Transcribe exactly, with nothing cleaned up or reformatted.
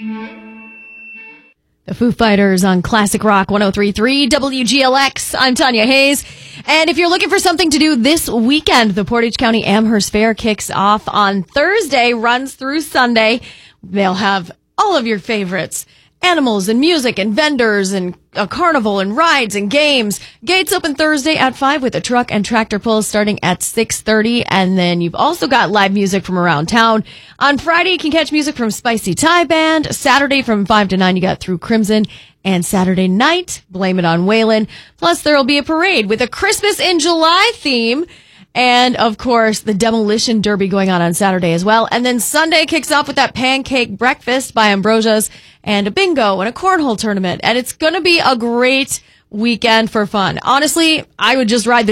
The Foo Fighters on Classic Rock one oh three point three W G L X. I'm Tanya Hayes. And if you're looking for something to do this weekend, the Portage County Amherst Fair kicks off on Thursday, runs through Sunday. They'll have all of your favorites. Animals and music and vendors and a carnival and rides and games. Gates open Thursday at five with a truck and tractor pull starting at six thirty. And then you've also got live music from around town. On Friday, you can catch music from Spicy Thai Band. Saturday from five to nine, you got Through Crimson. And Saturday night, Blame It on Waylon. Plus, there will be a parade with a Christmas in July theme. And, of course, the Demolition Derby going on on Saturday as well. And then Sunday kicks off with that pancake breakfast by Ambrosia's and a bingo and a cornhole tournament. And it's going to be a great weekend for fun. Honestly, I would just ride the